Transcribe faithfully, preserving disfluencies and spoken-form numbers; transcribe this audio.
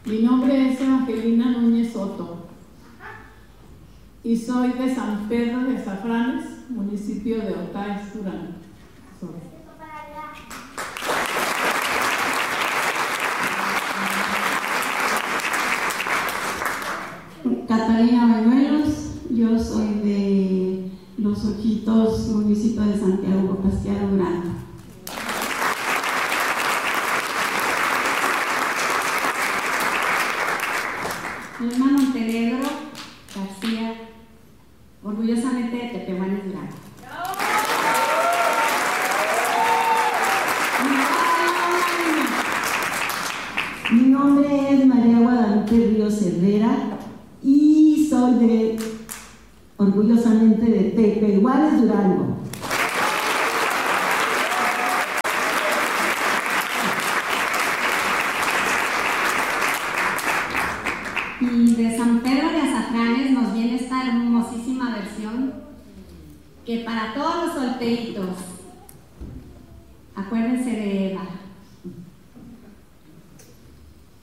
Mi nombre es Evangelina Núñez Soto y soy de San Pedro de Azafranes, municipio de Otaes, Durango. Catalina Bañuelos, yo soy de Los Ojitos, municipio de Santiago Pasquero, Durango. Alma Montenegro García, orgullosamente de Tepehuanes, Durango. Mi nombre es María Guadalupe Ríos Herrera y soy de, orgullosamente, de Tepehuanes, Durango. Y de San Pedro de Azafranes nos viene esta hermosísima versión que para todos los solteritos, acuérdense de